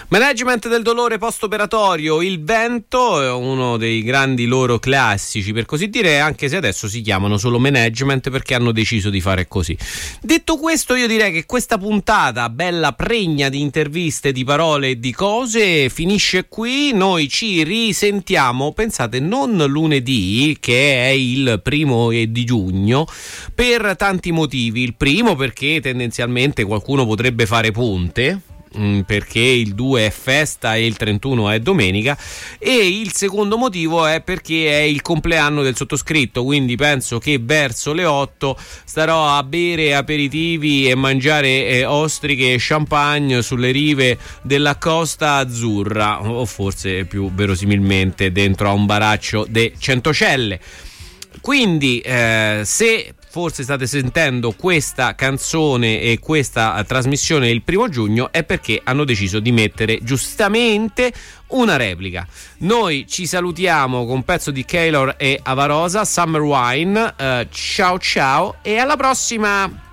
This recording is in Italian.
Management del dolore post-operatorio, Il Vento, è uno dei grandi loro classici, per così dire, anche se adesso si chiamano solo Management perché hanno deciso di fare così. Detto questo, io direi che questa puntata, bella pregna di interviste, di parole e di cose, finisce qui. Noi ci risentiamo, pensate, non lunedì, che è il 1 di giugno, per tanti motivi. Il primo perché tendenzialmente qualcuno potrebbe fare ponte, perché il 2 è festa e il 31 è domenica, e il secondo motivo è perché è il compleanno del sottoscritto, quindi penso che verso le 8 starò a bere aperitivi e mangiare ostriche e champagne sulle rive della Costa Azzurra, o forse più verosimilmente dentro a un baraccio de Centocelle. Quindi se forse state sentendo questa canzone e questa trasmissione il 1 giugno è perché hanno deciso di mettere giustamente una replica. Noi ci salutiamo con un pezzo di Keylor e Avarosa, Summer Wine. Ciao ciao e alla prossima.